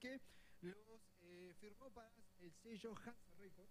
que los firmó para el sello Hansa Records.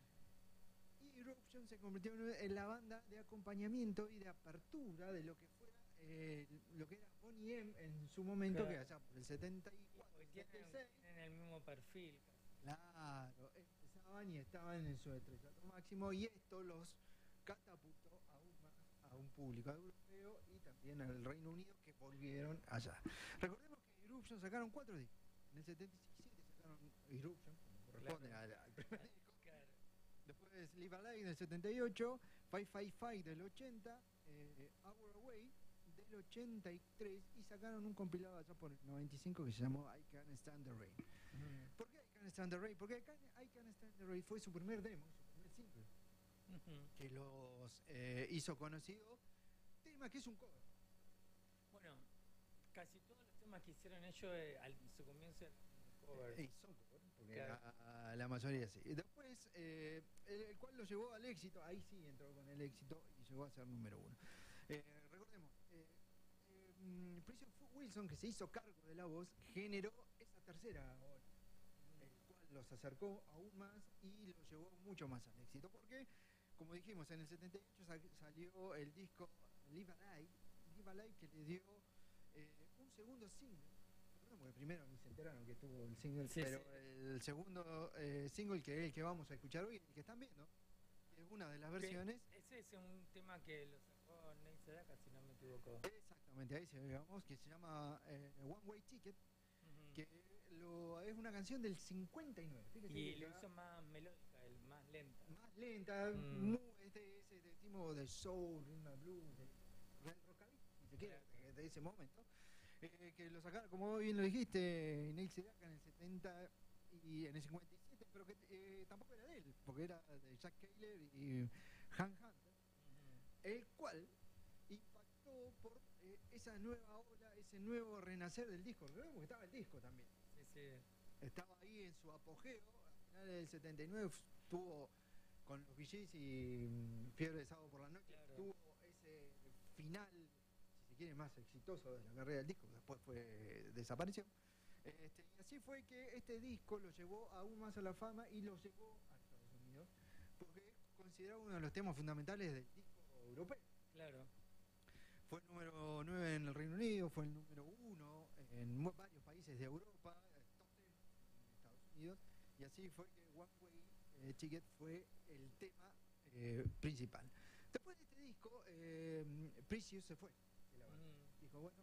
Y Eruption se convirtió en la banda de acompañamiento y de apertura de lo que fuera lo que era Boney M en su momento, claro, que allá por el 74, y 76. tienen el mismo perfil. Claro, empezaban y estaban en su estrellato máximo, y esto los catapultó aún más a un público europeo y también al Reino Unido, que volvieron allá. Recordemos que Eruption sacaron 4 discos. En el 77 sacaron Eruption, como corresponde Claro. al primer disco. Claro. Después Live Alive del 78, Fight Fight Fight del 80, Our Way del 83, y sacaron un compilado allá por el 95 que se llamó I Can't Stand the Rain. ¿Por qué I Can't Stand the Rain? Porque I Can't Stand the Rain fue su primer demo, su primer single, que los hizo conocido, tema que es un cover. Bueno, casi todos los temas que hicieron ellos al su comienzo eran covers. Son covers, porque Claro. la mayoría sí. Después, el cual lo llevó al éxito, ahí sí entró con el éxito y llegó a ser número 1. Recordemos, Precious Wilson, que se hizo cargo de la voz, generó esa tercera ola, el cual los acercó aún más y los llevó mucho más al éxito, porque, como dijimos, en el 78 salió el disco Live Alive, que le dio un segundo single. Porque primero ni se enteraron que tuvo el single, Sí, pero sí. el segundo single, que es el que vamos a escuchar hoy, el que están viendo, es una de las versiones. Ese es un tema que lo sacó Nate Sedaka, si no me equivoco. Exactamente, ahí se veamos, que se llama One Way Ticket, que es una canción del 59. Fíjese, Y que lo hizo más melódica, más lenta. más lenta, ese tipo de soul, una blues, de rockabilly, si se quiere, de ese momento. Que lo sacaron, como bien lo dijiste, Neil Sedaka en el 70 y en el 57, pero que tampoco era de él, porque era de Jack Keeler y Han Hunter, el cual impactó por esa nueva ola, ese nuevo renacer del disco. Recordemos que estaba el disco también. Sí, sí. Estaba ahí en su apogeo. Al final del 79 tuvo con los VGs y Fiebre de Sábado por la Noche, Claro. tuvo ese final, si se quiere, más exitoso de la carrera del disco. Después desapareció. Y así fue que este disco lo llevó aún más a la fama y lo llevó a Estados Unidos, porque es considerado uno de los temas fundamentales del disco europeo. Claro. Fue el número 9 en el Reino Unido, fue el número 1 en varios países de Europa, top 10 en Estados Unidos, y así fue que One Way Ticket fue el tema principal. Después de este disco, Precious se fue de la banda. Dijo, bueno,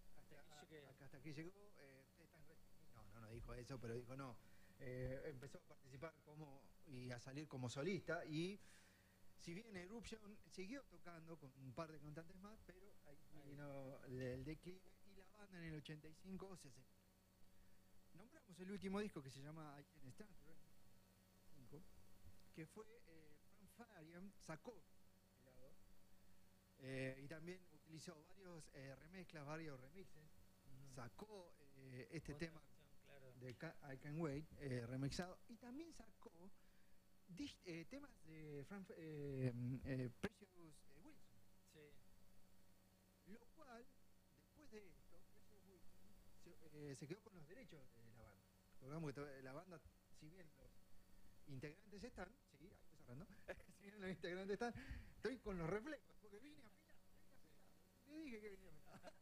hasta aquí llegó, no dijo eso, pero dijo no. Empezó a participar y a salir como solista, y si bien Eruption siguió tocando con un par de cantantes más, pero ahí vino el declive, y la banda en el 85 se separó. Nombramos el último disco, que se llama I Can't Stand the Rain, que fue Frank Farian sacó el lado, y también utilizó varios remezclas, varios remixes. Sacó este Otra tema versión, claro, de I Can't Wait remixado, y también sacó temas de Precious Wilson. Sí. Lo cual, después de esto, Precious Wilson se quedó con los derechos de la banda. Recordamos que la banda, si bien los integrantes están, sí, ahí estoy cerrando, si bien los integrantes están, estoy con los reflejos, porque vine a afilar. Le dije que venía a afilar.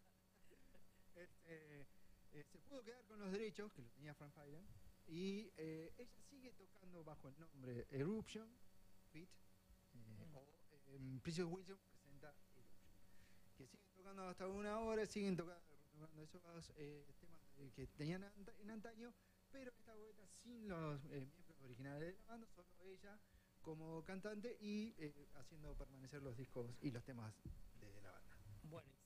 Se pudo quedar con los derechos, que lo tenía Frank Farian, y ella sigue tocando bajo el nombre Eruption Fit, o Precious Wilson presenta Eruption, que siguen tocando hasta una hora, siguen tocando esos temas que tenían en antaño, pero esta vuelta sin los miembros originales de la banda, solo ella como cantante, y haciendo permanecer los discos y los temas de la banda. Bueno,